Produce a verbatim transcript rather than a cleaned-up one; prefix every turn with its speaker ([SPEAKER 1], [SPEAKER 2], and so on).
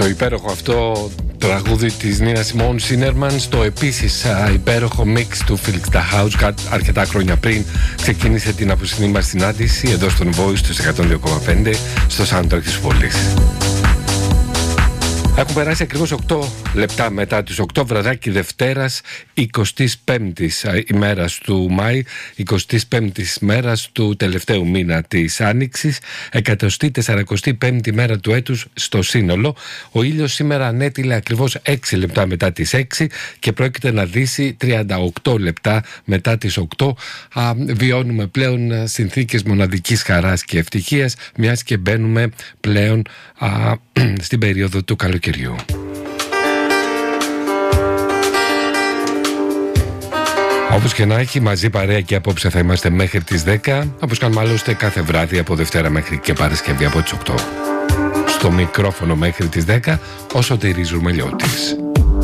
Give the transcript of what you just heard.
[SPEAKER 1] Το υπέροχο αυτό τραγούδι της Νίνα Σιμών Σίνερμαν, στο επίσης α, υπέροχο mix του Felix the House, αρκετά χρόνια πριν ξεκίνησε την απόψινή μας συνάντηση εδώ στον Voice του εκατόν δύο κόμμα πέντε στο soundtrack της πόλης. Έχουν περάσει ακριβώς οκτώ λεπτά μετά τις οκτώ, βραδάκι Δευτέρας, εικοστής πέμπτης ημέρας του Μάη, εικοστής πέμπτης μέρας του τελευταίου μήνα της Άνοιξης, εκατοστή τεσσαρακοστή πέμπτη μέρα του έτους στο σύνολο. Ο ήλιος σήμερα ανέτειλε ακριβώς έξι λεπτά μετά τις έξι και πρόκειται να δύσει τριάντα οκτώ λεπτά μετά τις οκτώ. Α, βιώνουμε πλέον συνθήκες μοναδικής χαράς και ευτυχίας, μιας και μπαίνουμε πλέον α, στην περίοδο του καλοκαιριού. Όπως και να έχει, μαζί παρέα και απόψε θα είμαστε μέχρι τις δέκα, όπως κάνουμε άλλωστε κάθε βράδυ από Δευτέρα μέχρι και Παρασκευή από τις οκτώ. Στο μικρόφωνο μέχρι τις δέκα, όσο Σωτήρης Ρουμελιώτης.